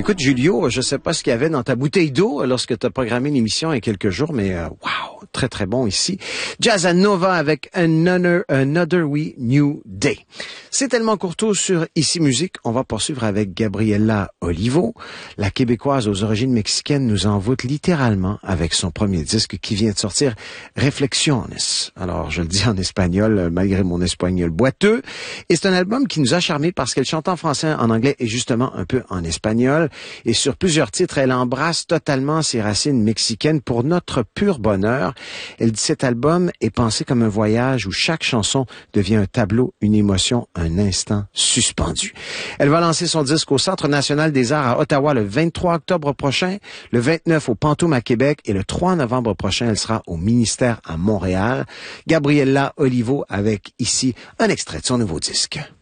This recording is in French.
Écoute, Julio, je sais pas ce qu'il y avait dans ta bouteille d'eau lorsque tu as programmé l'émission il y a quelques jours, mais wow, très très bon ici. Jazz à Nova avec Another We New Day. C'est tellement courto sur Ici Musique. On va poursuivre avec Gabriela Olivo. La Québécoise aux origines mexicaines nous envoûte littéralement avec son premier disque qui vient de sortir, Reflexiones. Alors, je le dis en espagnol, malgré mon espagnol boiteux. Et c'est un album qui nous a charmés parce qu'elle chante en français, en anglais et justement un peu en espagnol. Et sur plusieurs titres, elle embrasse totalement ses racines mexicaines pour notre pur bonheur. Elle dit cet album est pensé comme un voyage où chaque chanson devient un tableau, une émotion, un instant suspendu. Elle va lancer son disque au Centre national des arts à Ottawa le 23 octobre prochain, le 29 au Pantoum à Québec et le 3 novembre prochain, elle sera au ministère à Montréal. Gabriela Olivo avec ici un extrait de son nouveau disque.